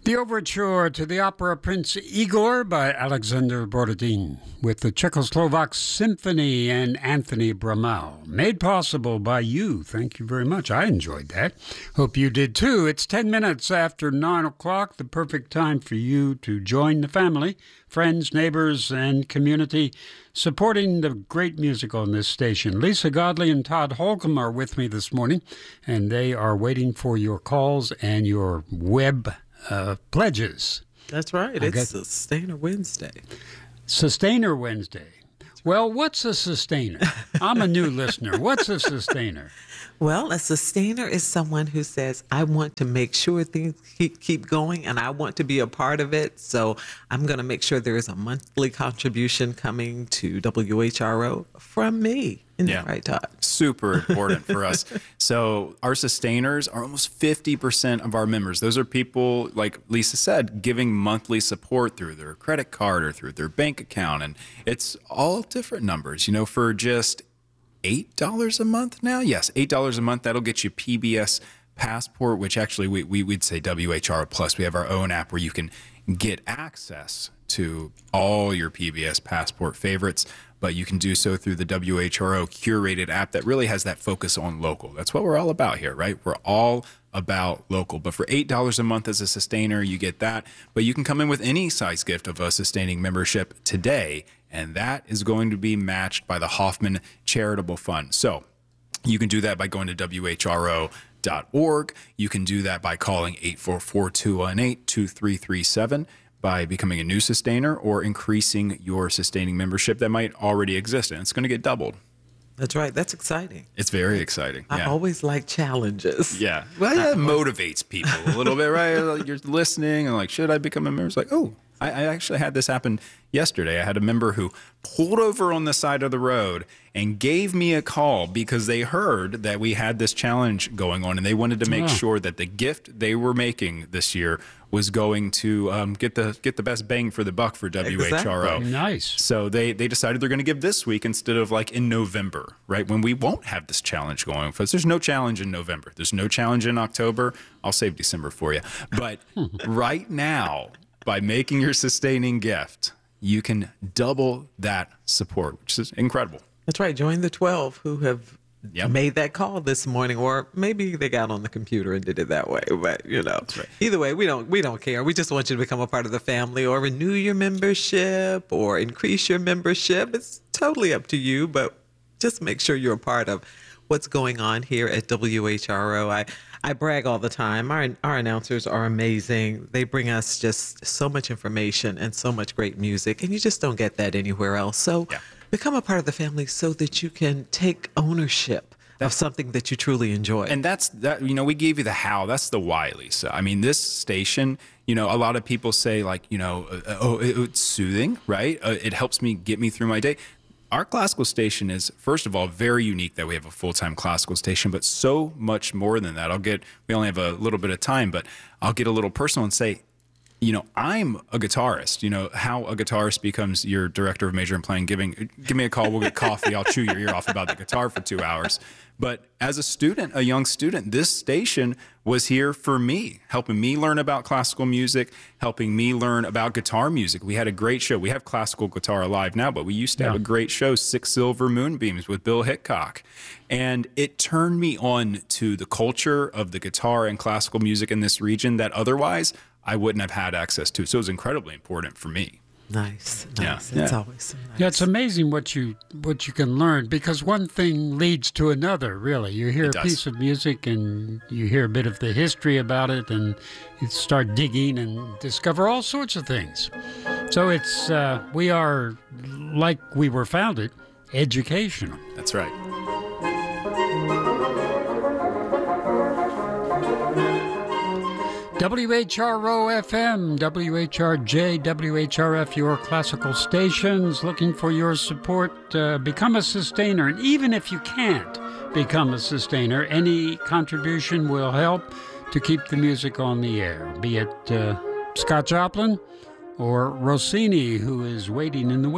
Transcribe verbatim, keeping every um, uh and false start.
The overture to the opera Prince Igor by Alexander Borodin with the Czechoslovak Symphony and Anthony Bramall. Made possible by you. Thank you very much. I enjoyed that. Hope you did too. It's ten minutes after nine o'clock, the perfect time for you to join the family, friends, neighbors, and community supporting the great music on this station. Lisa Godley and Todd Holcomb are with me this morning, and they are waiting for your calls and your web Uh, pledges. That's right. I It's got- Sustainer Wednesday. Sustainer Wednesday. Well, what's a sustainer? I'm a new listener. What's a sustainer? Well, a sustainer is someone who says, I want to make sure things keep, keep going and I want to be a part of it. So I'm going to make sure there is a monthly contribution coming to W H R O from me. Isn't Yeah. that right, Todd? Super important for us. So our sustainers are almost fifty percent of our members. Those are people, like Lisa said, giving monthly support through their credit card or through their bank account. And it's all different numbers. You know, for just eight dollars a month now? Yes, eight dollars a month. That'll get you P B S Passport, which actually we, we, we'd say W H R Plus. We have our own app where you can get access to all your P B S Passport favorites, but you can do so through the W H R O curated app that really has that focus on local. That's what we're all about here, right? We're all about local. But for eight dollars a month as a sustainer, you get that. But you can come in with any size gift of a sustaining membership today, and that is going to be matched by the Hoffman Charitable Fund. So you can do that by going to W H R O dot org. You can do that by calling eight four four, two one eight, two three three seven, by becoming a new sustainer or increasing your sustaining membership that might already exist, and it's going to get doubled. That's right. That's exciting. It's very exciting. I Yeah. always like challenges. Yeah. Well, yeah, it motivates people a little bit, right? Like, you're listening and like, should I become a member? It's like, oh, I, I actually had this happen yesterday. I had a member who pulled over on the side of the road and gave me a call because they heard that we had this challenge going on, and they wanted to make Oh. sure that the gift they were making this year was going to um, get the get the best bang for the buck for W H R O. Exactly. Nice. So they, they decided they're going to give this week instead of like in November, right? When we won't have this challenge going for us. There's no challenge in November. There's no challenge in October. I'll save December for you. But right now, by making your sustaining gift, you can double that support, which is incredible. That's right. Join the twelve who have Yep. made that call this morning, or maybe they got on the computer and did it that way. But you know, right. either way, we don't we don't care. We just want you to become a part of the family, or renew your membership, or increase your membership. It's totally up to you, but just make sure you're a part of what's going on here at W H R O. I I brag all the time. Our our announcers are amazing. They bring us just so much information and so much great music, and you just don't get that anywhere else. So. Yeah. Become a part of the family so that you can take ownership of something that you truly enjoy. And that's that, you know, we gave you the how, that's the why, Lisa. I mean, this station, you know, a lot of people say like, you know, uh, oh, it, it's soothing, right? Uh, it helps me get me through my day. Our classical station is, first of all, very unique that we have a full-time classical station, but so much more than that. I'll get, we only have a little bit of time, but I'll get a little personal and say, you know, I'm a guitarist. You know, how a guitarist becomes your director of major and playing giving. Give me a call. We'll get coffee. I'll chew your ear off about the guitar for two hours. But as a student, a young student, this station was here for me, helping me learn about classical music, helping me learn about guitar music. We had a great show. We have Classical Guitar Alive now, but we used to have Yeah. a great show, Six Silver Moonbeams with Bill Hickok. And it turned me on to the culture of the guitar and classical music in this region that otherwise I wouldn't have had access to. So it was incredibly important for me. nice, Yeah. nice. It's Yeah. always so nice. Yeah, it's amazing what you what you can learn, because one thing leads to another, really. You hear It a does. piece of music and you hear a bit of the history about it, and you start digging and discover all sorts of things. So it's uh, we are, like we were founded, educational. That's right. W H R O F M, W H R J, W H R F, your classical stations, looking for your support. Uh, become a sustainer. And even if you can't become a sustainer, any contribution will help to keep the music on the air, be it uh, Scott Joplin or Rossini, who is waiting in the